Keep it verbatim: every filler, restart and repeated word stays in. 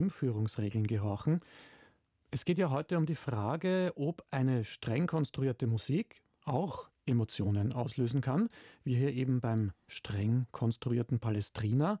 Führungsregeln gehorchen. Es geht ja heute um die Frage, ob eine streng konstruierte Musik auch Emotionen auslösen kann, wie hier eben beim streng konstruierten Palestrina.